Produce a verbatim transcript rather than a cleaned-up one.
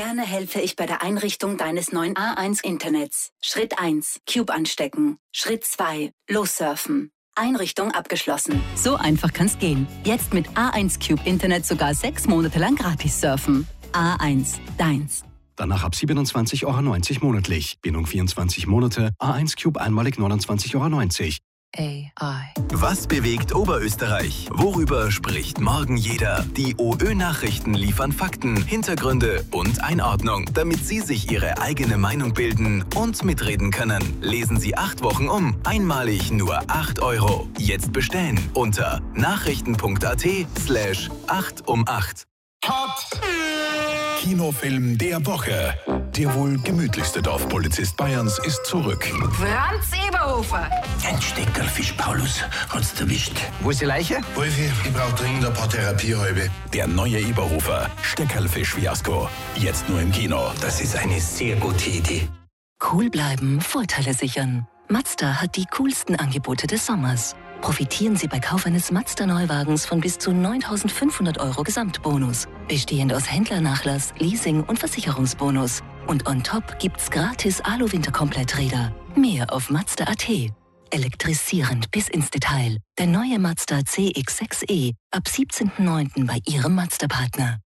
Gerne helfe ich bei der Einrichtung deines neuen A eins Internets. Schritt eins. Cube anstecken. Schritt zwei. Lossurfen. Einrichtung abgeschlossen. So einfach kann's gehen. Jetzt mit A eins Cube Internet sogar sechs Monate lang gratis surfen. A eins. Deins. Danach ab siebenundzwanzig Euro neunzig monatlich. Bindung vierundzwanzig Monate. A eins Cube einmalig neunundzwanzig Euro neunzig. A I. Was bewegt Oberösterreich? Worüber spricht morgen jeder? Die OÖ-Nachrichten liefern Fakten, Hintergründe und Einordnung, damit Sie sich Ihre eigene Meinung bilden und mitreden können. Lesen Sie acht Wochen um. Einmalig nur acht Euro. Jetzt bestellen unter nachrichten.at slash acht um acht. Hot! Kinofilm der Woche. Der wohl gemütlichste Dorfpolizist Bayerns ist zurück. Franz Eberhofer. Ein Steckerlfisch, Paulus, hat's erwischt. Wo ist die Leiche? Wolfi, ich brauch dringend ein paar Therapiehalbe. Der neue Eberhofer. Steckerlfisch-Fiasko. Jetzt nur im Kino. Das ist eine sehr gute Idee. Cool bleiben, Vorteile sichern. Mazda hat die coolsten Angebote des Sommers. Profitieren Sie bei Kauf eines Mazda-Neuwagens von bis zu neuntausendfünfhundert Euro Gesamtbonus. Bestehend aus Händlernachlass, Leasing und Versicherungsbonus. Und on top gibt's gratis Alu-Winterkompletträder. Mehr auf Mazda punkt at. Elektrisierend bis ins Detail. Der neue Mazda C X sechs e ab siebzehnten neunten bei Ihrem Mazda-Partner.